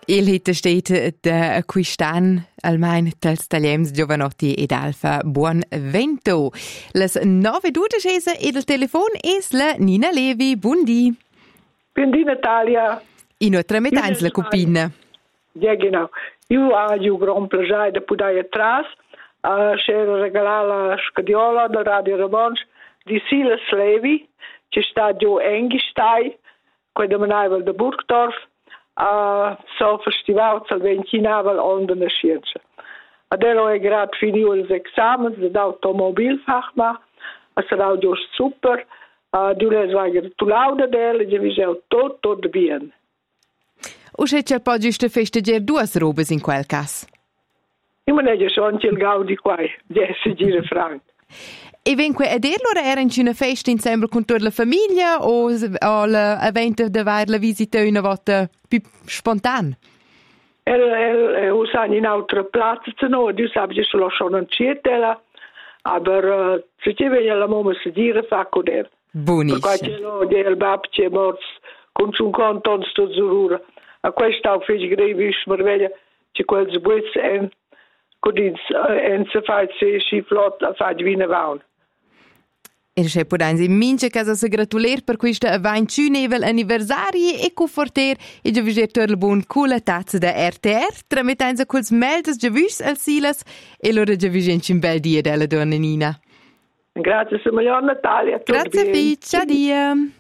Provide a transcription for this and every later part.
Il hit steht da quistan almain tals tagliems giovanotti ed alfa buon vento. Las 9:12 ed il telefon es la Nina Levi. Buondì. Buondì Natalia. In notre metans la copina. Ja, genau. Io ho gran piacere di poter atrás. C'era regalare la scadiola del Radio Ramonsch di Silas Levi, che sta giù a Engistai, quando manava da Burgdorf. So festival zal ventinavol onder de scienza. Adesso è grad finito gli esami dell'automobilfach, sarà giusto super. Du les vai gratulare delle, e vi sei tutto bene. O se c'è poi giusto festeggiare due robe in quel caso? Io me ne ho schon il gaudi qua, 10 giri franc. E venque a dirlo era in una festa insieme con tutta la famiglia o l'evento di avere la visita una volta più spontanea? Usano in altre piazze, no, tu sai che sono schon un cittadino, ma se ci viene la mamma si dire fa con lei. Buonissimo. Perché il babbo è morto con 50 anni di zurura. A questo ho fatto greve, ma vedo che quel sbuizzo è così, e si fa si flott, fa divina vaun. E c'è poi in mince casa si gratulier per questo 21 anniversario e conforter e già visiter tutto il buon con la tazza da RTR tramettendo quels meldes già vis al Silas e loro già visenter un bel dia della donna Nina. Grazie signor Natalia. Grazie Fitch, addio.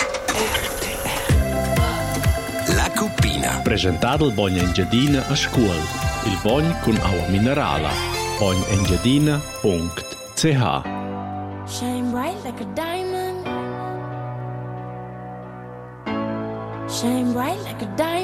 La Cupina. Presentato il Bogna Engiadina a scuola. Il Bogna con acqua minerale. bognengiadina.ch. Shine bright like a diamond. Shine bright like a diamond.